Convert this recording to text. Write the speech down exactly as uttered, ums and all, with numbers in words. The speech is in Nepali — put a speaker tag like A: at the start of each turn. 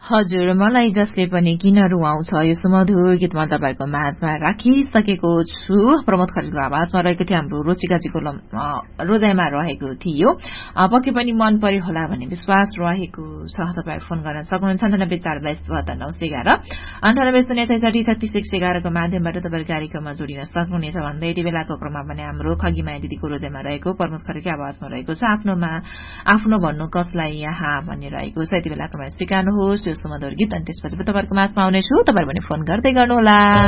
A: हजुर मलाई जसले पनि किन रुवाउँछ यो सुमधुर गीत म तपाईको माझमा राखिसकेको छु। प्रमोद खरेलको आवाजमा रहेको थियो हाम्रो रोसिकाजीको रोजाइमा रहेको थियो। पक्कै पनि मन पर्यो होला भन्ने विश्वास रहेको छ। तपाईहरु फोन गर्न सक्नुहुन्छ अन्ठानब्बे चार बाइस बहत्तर नौ सय एघार अन्ठानब्बे शून्य छैसठी छत्तीस एक सय एघार को माध्यमबाट तपाईहरु कार्यक्रममा जोडिन सक्नुहुनेछ भन्दै यति बेलाको क्रममा भने हाम्रो खगीमाया दिदीको रोजाइमा रहेको प्रमोद खरेलको आवाजमा रहेको छ। आफ्नोमा आफ्नो भन्नु कसलाई यहाँ भन्ने रहेको छ। यति बेलाको स्वीकार्नुहोस् यो सुमधुर गीत अनि त्यसपछि तपाईँहरुको माझमा आउनेछु। तपाईहरु पनि फोन गर्दै गर्नुहोला।